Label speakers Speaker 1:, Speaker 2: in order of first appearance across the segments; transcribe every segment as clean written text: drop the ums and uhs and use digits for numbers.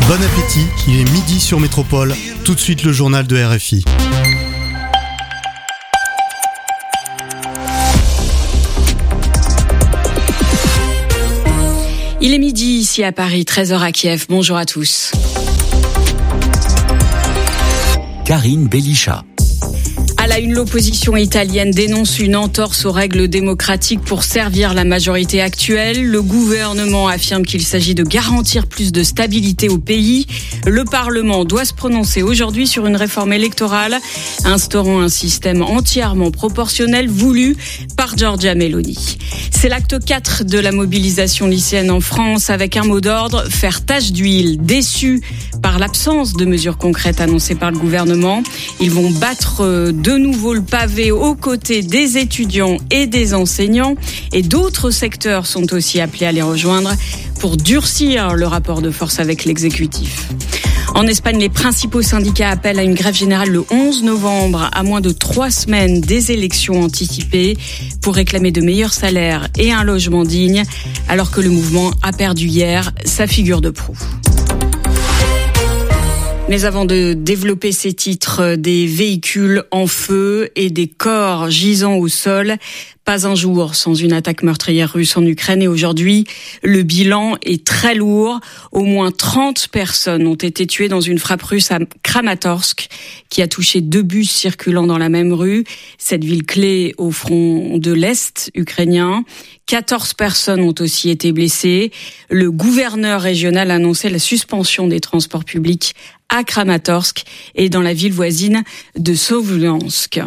Speaker 1: Bon appétit, il est midi sur Métropole. Tout de suite le journal de RFI.
Speaker 2: Il est midi ici à Paris, 13h à Kiev. Bonjour à tous.
Speaker 3: Karine Bellichat.
Speaker 2: À la une, l'opposition italienne dénonce une entorse aux règles démocratiques pour servir la majorité actuelle. Le gouvernement affirme qu'il s'agit de garantir plus de stabilité au pays. Le Parlement doit se prononcer aujourd'hui sur une réforme électorale instaurant un système entièrement proportionnel voulu par Giorgia Meloni. C'est l'acte 4 de la mobilisation lycéenne en France avec un mot d'ordre, faire tache d'huile. Déçus par l'absence de mesures concrètes annoncées par le gouvernement, ils vont battre de nouveau le pavé aux côtés des étudiants et des enseignants, et d'autres secteurs sont aussi appelés à les rejoindre pour durcir le rapport de force avec l'exécutif. En Espagne, les principaux syndicats appellent à une grève générale le 11 novembre, à moins de 3 semaines des élections anticipées, pour réclamer de meilleurs salaires et un logement digne, alors que le mouvement a perdu hier sa figure de proue. Mais avant de développer ces titres, des véhicules en feu et des corps gisant au sol, pas un jour sans une attaque meurtrière russe en Ukraine. Et aujourd'hui, le bilan est très lourd. Au moins 30 personnes ont été tuées dans une frappe russe à Kramatorsk, qui a touché 2 bus circulant dans la même rue. Cette ville clé au front de l'Est ukrainien. 14 personnes ont aussi été blessées. Le gouverneur régional a annoncé la suspension des transports publics à Kramatorsk et dans la ville voisine de Sovjansk.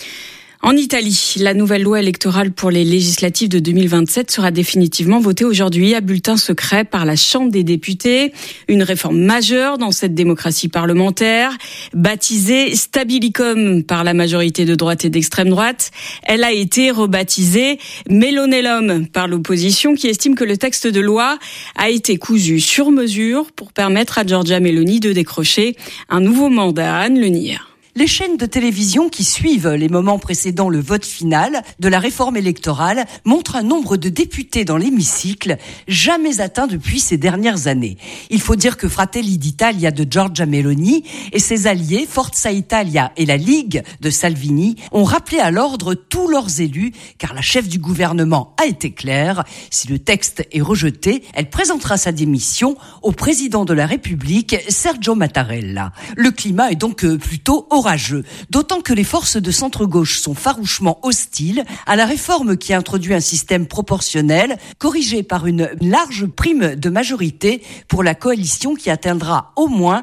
Speaker 2: En Italie, la nouvelle loi électorale pour les législatives de 2027 sera définitivement votée aujourd'hui à bulletin secret par la Chambre des députés. Une réforme majeure dans cette démocratie parlementaire, baptisée Stabilicum par la majorité de droite et d'extrême droite. Elle a été rebaptisée Melonellum par l'opposition qui estime que le texte de loi a été cousu sur mesure pour permettre à Giorgia Meloni de décrocher un nouveau mandat. Anne Lenier.
Speaker 4: Les chaînes de télévision qui suivent les moments précédant le vote final de la réforme électorale montrent un nombre de députés dans l'hémicycle jamais atteint depuis ces dernières années. Il faut dire que Fratelli d'Italia de Giorgia Meloni et ses alliés Forza Italia et la Ligue de Salvini ont rappelé à l'ordre tous leurs élus, car la chef du gouvernement a été claire. Si le texte est rejeté, elle présentera sa démission au président de la République, Sergio Mattarella. Le climat est donc plutôt orageux. D'autant que les forces de centre-gauche sont farouchement hostiles à la réforme qui introduit un système proportionnel corrigé par une large prime de majorité pour la coalition qui atteindra au moins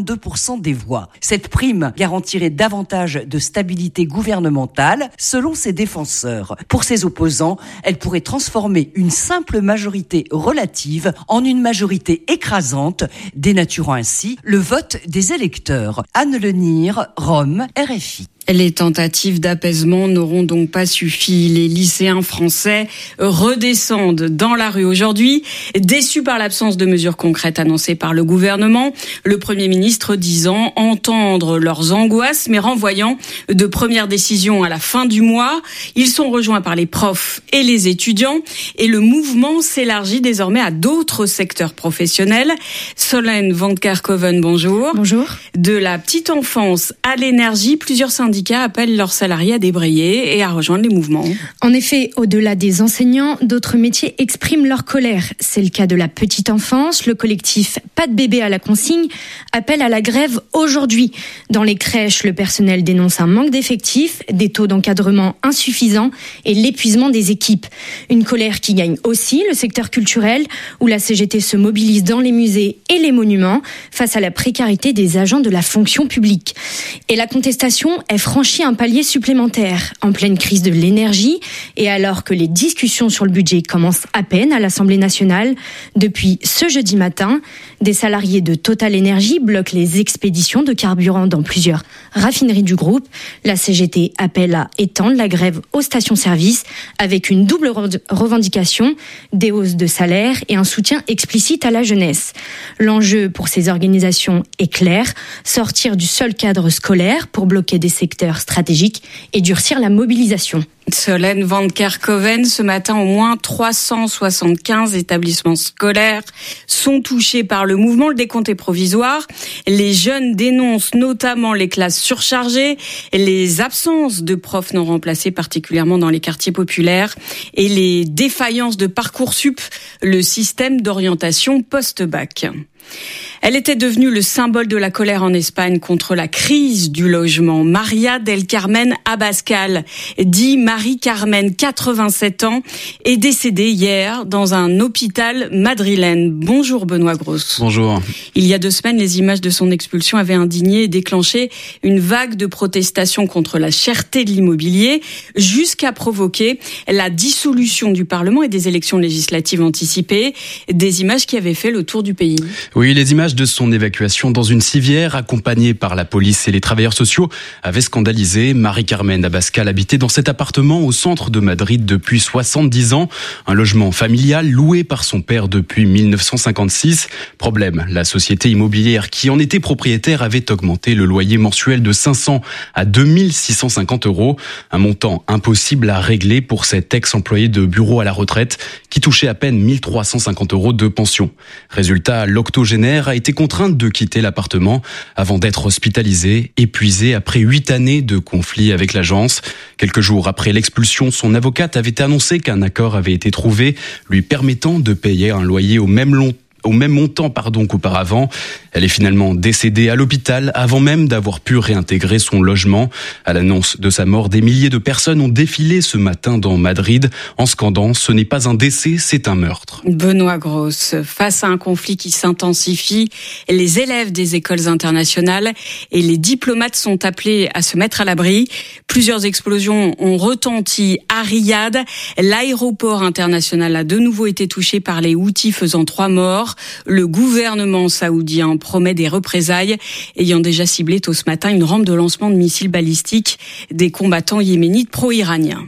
Speaker 4: 42% des voix. Cette prime garantirait davantage de stabilité gouvernementale selon ses défenseurs. Pour ses opposants, elle pourrait transformer une simple majorité relative en une majorité écrasante, dénaturant ainsi le vote des électeurs. Anne Lenier, Rome, RFI.
Speaker 2: Les tentatives d'apaisement n'auront donc pas suffi. Les lycéens français redescendent dans la rue aujourd'hui, déçus par l'absence de mesures concrètes annoncées par le gouvernement. Le Premier ministre disant entendre leurs angoisses, mais renvoyant de premières décisions à la fin du mois. Ils sont rejoints par les profs et les étudiants et le mouvement s'élargit désormais à d'autres secteurs professionnels. Solène Van Kerkhoven, bonjour.
Speaker 5: Bonjour.
Speaker 2: De la petite enfance à l'énergie, plusieurs syndicats appellent leurs salariés à débrayer et à rejoindre les mouvements.
Speaker 5: En effet, au-delà des enseignants, d'autres métiers expriment leur colère. C'est le cas de la petite enfance. Le collectif Pas de bébé à la consigne appelle à la grève aujourd'hui. Dans les crèches, le personnel dénonce un manque d'effectifs, des taux d'encadrement insuffisants et l'épuisement des équipes. Une colère qui gagne aussi le secteur culturel, où la CGT se mobilise dans les musées et les monuments face à la précarité des agents de la fonction publique. Et la contestation est franchit un palier supplémentaire en pleine crise de l'énergie et alors que les discussions sur le budget commencent à peine à l'Assemblée nationale. Depuis ce jeudi matin, des salariés de Total Energy bloquent les expéditions de carburant dans plusieurs raffineries du groupe. La CGT appelle à étendre la grève aux stations-service avec une double revendication, des hausses de salaire et un soutien explicite à la jeunesse. L'enjeu pour ces organisations est clair, sortir du seul cadre scolaire pour bloquer des secteurs secteurs stratégiques et durcir la mobilisation.
Speaker 2: Solène Van Kerkhoven, ce matin, au moins 375 établissements scolaires sont touchés par le mouvement. Le décompte est provisoire. Les jeunes dénoncent notamment les classes surchargées, les absences de profs non remplacés, particulièrement dans les quartiers populaires, et les défaillances de Parcoursup, le système d'orientation post-bac. Elle était devenue le symbole de la colère en Espagne contre la crise du logement. Maria del Carmen Abascal, dit Marie-Carmen, 87 ans, est décédée hier dans un hôpital madrilène. Bonjour Benoît Grosse.
Speaker 6: Bonjour.
Speaker 2: Il y a 2 semaines, les images de son expulsion avaient indigné et déclenché une vague de protestations contre la cherté de l'immobilier, jusqu'à provoquer la dissolution du Parlement et des élections législatives anticipées. Des images qui avaient fait le tour du pays.
Speaker 6: Oui, les images de son évacuation dans une civière, accompagnée par la police et les travailleurs sociaux, avaient scandalisé. Marie-Carmen Abascal habitait dans cet appartement au centre de Madrid depuis 70 ans. Un logement familial loué par son père depuis 1956. Problème, la société immobilière qui en était propriétaire avait augmenté le loyer mensuel de 500 à 2650 €. Un montant impossible à régler pour cet ex-employé de bureau à la retraite qui touchait à peine 1350 € de pension. Résultat, l'octogénaire a été contrainte de quitter l'appartement avant d'être hospitalisée, épuisée après 8 années de conflit avec l'agence. Quelques jours après l'expulsion, son avocate avait annoncé qu'un accord avait été trouvé, lui permettant de payer un loyer au même montant qu'auparavant. Elle est finalement décédée à l'hôpital avant même d'avoir pu réintégrer son logement. À l'annonce de sa mort, des milliers de personnes ont défilé ce matin dans Madrid en scandant « Ce n'est pas un décès, c'est un meurtre ».
Speaker 2: Benoît Grosse, face à un conflit qui s'intensifie, les élèves des écoles internationales et les diplomates sont appelés à se mettre à l'abri. Plusieurs explosions ont retenti à Riyad. L'aéroport international a de nouveau été touché par les Houthis, faisant 3 morts. Le gouvernement saoudien promet des représailles, ayant déjà ciblé tôt ce matin une rampe de lancement de missiles balistiques des combattants yéménites pro-iraniens.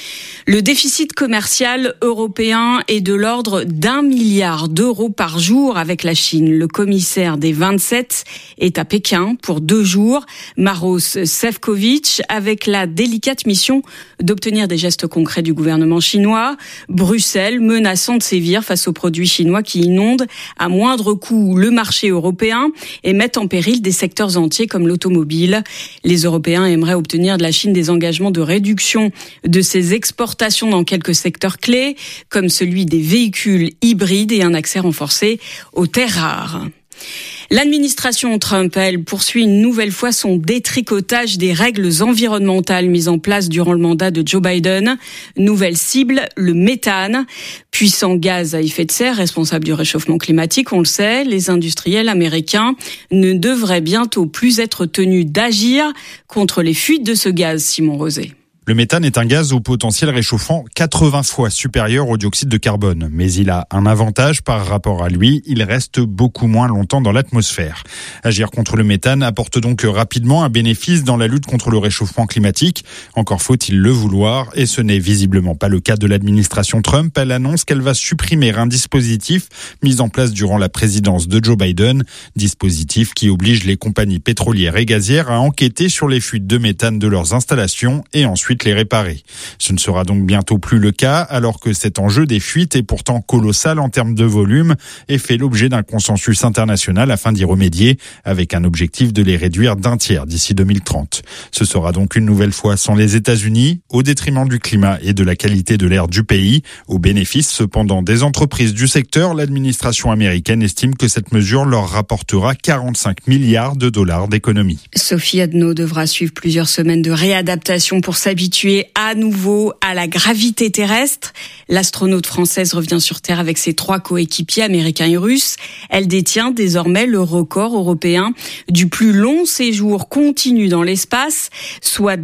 Speaker 2: Le déficit commercial européen est de l'ordre d'1 milliard d'euros par jour avec la Chine. Le commissaire des 27 est à Pékin pour 2 jours. Maros Sefcovic, avec la délicate mission d'obtenir des gestes concrets du gouvernement chinois. Bruxelles menaçant de sévir face aux produits chinois qui inondent à moindre coût le marché européen et mettent en péril des secteurs entiers comme l'automobile. Les Européens aimeraient obtenir de la Chine des engagements de réduction de ses exportations dans quelques secteurs clés, comme celui des véhicules hybrides et un accès renforcé aux terres rares. L'administration Trump, elle, poursuit une nouvelle fois son détricotage des règles environnementales mises en place durant le mandat de Joe Biden. Nouvelle cible, le méthane, puissant gaz à effet de serre responsable du réchauffement climatique. On le sait, les industriels américains ne devraient bientôt plus être tenus d'agir contre les fuites de ce gaz, Simon Rosé.
Speaker 7: Le méthane est un gaz au potentiel réchauffant 80 fois supérieur au dioxyde de carbone. Mais il a un avantage par rapport à lui, il reste beaucoup moins longtemps dans l'atmosphère. Agir contre le méthane apporte donc rapidement un bénéfice dans la lutte contre le réchauffement climatique. Encore faut-il le vouloir, et ce n'est visiblement pas le cas de l'administration Trump. Elle annonce qu'elle va supprimer un dispositif mis en place durant la présidence de Joe Biden. Dispositif qui oblige les compagnies pétrolières et gazières à enquêter sur les fuites de méthane de leurs installations et ensuite les réparer. Ce ne sera donc bientôt plus le cas, alors que cet enjeu des fuites est pourtant colossal en termes de volume et fait l'objet d'un consensus international afin d'y remédier, avec un objectif de les réduire d'1 tiers d'ici 2030. Ce sera donc une nouvelle fois sans les États-Unis, au détriment du climat et de la qualité de l'air du pays. Au bénéfice cependant des entreprises du secteur, l'administration américaine estime que cette mesure leur rapportera 45 milliards de dollars d'économies.
Speaker 2: Sophie Adno devra suivre plusieurs semaines de réadaptation pour s'habituer à nouveau à la gravité terrestre. L'astronaute française revient sur Terre avec ses 3 coéquipiers américains et russes. Elle détient désormais le record européen du plus long séjour continu dans l'espace, soit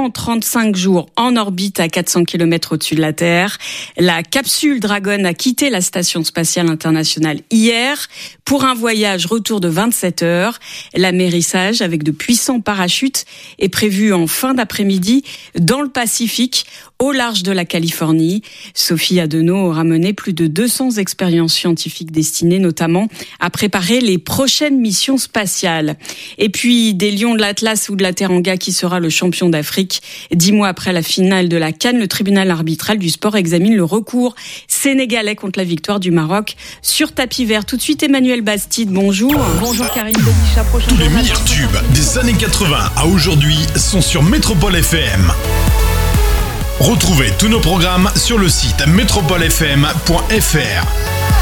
Speaker 2: 235 jours en orbite à 400 km au-dessus de la Terre. La capsule Dragon a quitté la Station spatiale internationale hier pour un voyage retour de 27 heures. L'amérissage avec de puissants parachutes est prévu en fin d'après-midi dans le Pacifique, au large de la Californie. Sophie Adenau aura mené plus de 200 expériences scientifiques destinées notamment à préparer les prochaines missions spatiales. Et puis des lions de l'Atlas ou de la Teranga qui sera le champion d'Afrique. 10 mois après la finale de la CAN, le tribunal arbitral du sport examine le recours sénégalais contre la victoire du Maroc sur tapis vert. Tout de suite, Emmanuel Bastide, bonjour.
Speaker 8: Bonjour Karine Bélicha.
Speaker 9: Tous les meilleurs tubes des années 80 à aujourd'hui sont sur Métropole FM. Retrouvez tous nos programmes sur le site metropolefm.fr.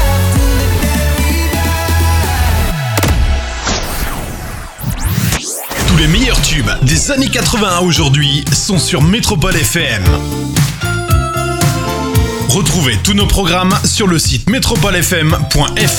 Speaker 9: Tous les meilleurs tubes des années 80 à aujourd'hui sont sur Métropole FM. Retrouvez tous nos programmes sur le site metropolefm.fr.